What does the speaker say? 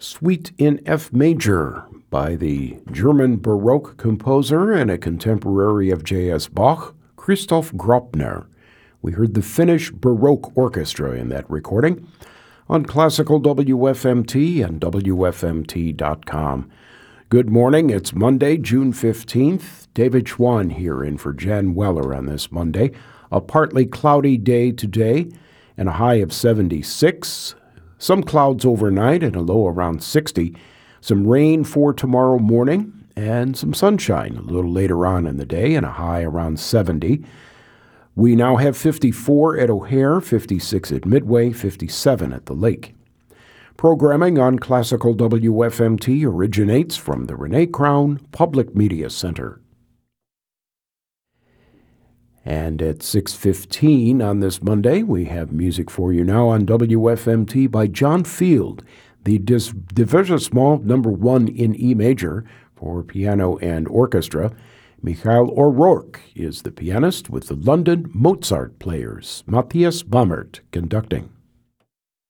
Suite in F major by the German Baroque composer and a contemporary of J.S. Bach, Christoph Graupner. We heard the Finnish Baroque Orchestra in that recording on Classical WFMT and WFMT.com. Good morning. It's Monday, June 15th. David Schwann here in for Jan Weller on this Monday. A partly cloudy day today and a high of 76. Some clouds overnight and a low around 60. Some rain for tomorrow morning and some sunshine a little later on in the day and a high around 70. We now have 54 at O'Hare, 56 at Midway, 57 at the lake. Programming on Classical WFMT originates from the Renee Crown Public Media Center. And at 6:15 on this Monday, we have music for you now on WFMT by John Field, the Divertissement No. 1 in E major for piano and orchestra. Michael O'Rourke is the pianist with the London Mozart Players. Matthias Bammert conducting.